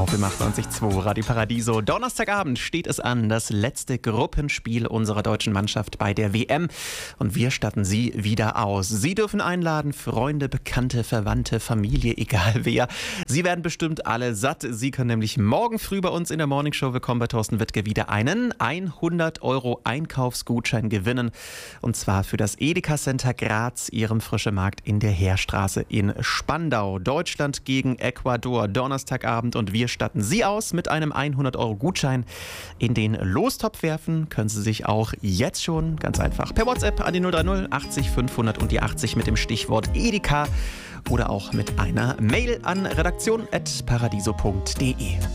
auf im 98.2 Radio Paradiso. Donnerstagabend steht es an, das letzte Gruppenspiel unserer deutschen Mannschaft bei der WM. Und wir statten Sie wieder aus. Sie dürfen einladen, Freunde, Bekannte, Verwandte, Familie, egal wer. Sie werden bestimmt alle satt. Sie können nämlich morgen früh bei uns in der Morningshow Willkommen bei Thorsten Wittke wieder einen 100€ Einkaufsgutschein gewinnen. Und zwar für das Edeka Center Graz, Ihrem Frische Markt in der Heerstraße in Spandau. Deutschland gegen Ecuador, Donnerstagabend, und wir statten Sie aus mit einem 100€ Gutschein. In den Lostopf werfen können Sie sich auch jetzt schon ganz einfach per WhatsApp an die 030 80 500 und die 80 mit dem Stichwort Edeka oder auch mit einer Mail an redaktion@paradiso.de.